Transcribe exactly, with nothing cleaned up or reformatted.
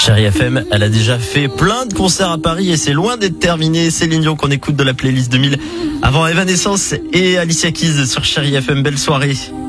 Chérie F M, elle a déjà fait plein de concerts à Paris et c'est loin d'être terminé. Céline Dion qu'on écoute de la playlist deux mille avant Evanescence et Alicia Keys sur Chérie F M. Belle soirée.